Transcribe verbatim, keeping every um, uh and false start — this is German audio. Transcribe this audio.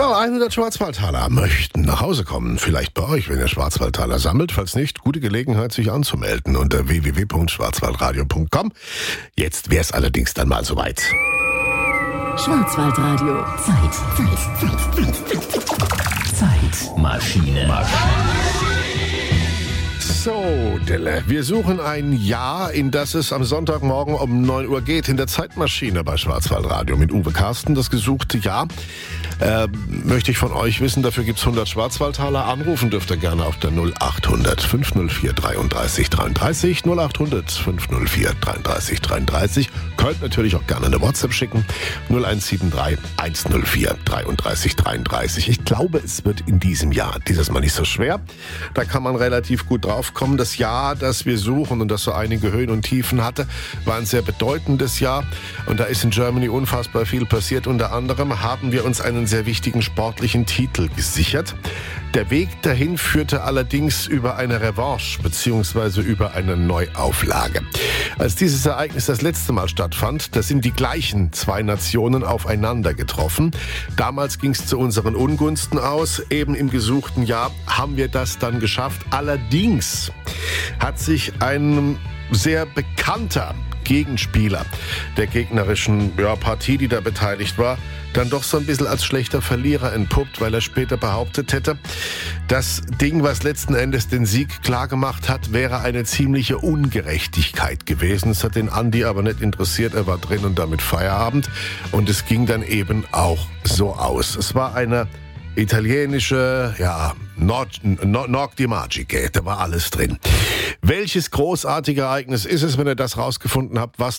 Ja, hundert Schwarzwaldtaler möchten nach Hause kommen. Vielleicht bei euch, wenn ihr Schwarzwaldtaler sammelt. Falls nicht, gute Gelegenheit, sich anzumelden unter w w w punkt schwarzwaldradio punkt com. Jetzt wär's allerdings dann mal soweit. Schwarzwaldradio. Zeit, Zeit, Zeit, Zeit, Zeit. Zeitmaschine. So, Dille, wir suchen ein Jahr, in das es am Sonntagmorgen um neun Uhr geht, in der Zeitmaschine bei Schwarzwaldradio mit Uwe Carsten. Das gesuchte Jahr äh, möchte ich von euch wissen. Dafür gibt's hundert Schwarzwaldtaler. Anrufen dürft ihr gerne auf der null acht hundert fünf null vier dreiunddreißig dreiunddreißig. null acht hundert fünf null vier dreiunddreißig dreiunddreißig. Könnt natürlich auch gerne eine WhatsApp schicken. null eins sieben drei eins null vier dreiunddreißig dreiunddreißig. Ich glaube, es wird in diesem Jahr dieses Mal nicht so schwer. Da kann man relativ gut drauf kommen. Das Jahr, das wir suchen und das so einige Höhen und Tiefen hatte, war ein sehr bedeutendes Jahr. Und da ist in Germany unfassbar viel passiert. Unter anderem haben wir uns einen sehr wichtigen sportlichen Titel gesichert. Der Weg dahin führte allerdings über eine Revanche bzw. über eine Neuauflage. Als dieses Ereignis das letzte Mal stattfand, da sind die gleichen zwei Nationen aufeinander getroffen. Damals ging es zu unseren Ungunsten aus. Eben im gesuchten Jahr haben wir das dann geschafft. Allerdings hat sich ein sehr bekannter Gegenspieler der gegnerischen ja, Partie, die da beteiligt war, dann doch so ein bisschen als schlechter Verlierer entpuppt, weil er später behauptet hätte, das Ding, was letzten Endes den Sieg klargemacht hat, wäre eine ziemliche Ungerechtigkeit gewesen. Es hat den Andi aber nicht interessiert, er war drin und damit Feierabend. Und es ging dann eben auch so aus. Es war eine italienische, ja, Nord, Nord, Nord di Magiche, da war alles drin. Welches großartige Ereignis ist es, wenn ihr das rausgefunden habt, was